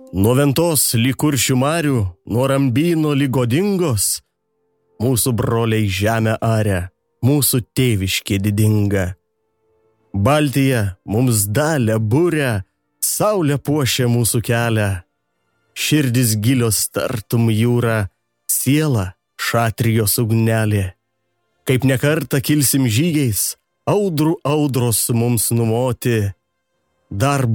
Nuo Ventos lyg Kuršių marių, nuo Rambyno lyg Godingos, mūsų broliai žemę aria, mūsų tėviškė didinga. Baltija mums dalę buria, saulė puošia mūsų kelią. Širdis gilios tartum jūra, siela šatrijos ugnelė. Kaip nekartą kilsim žygiais, audrų audros mums numoti, dar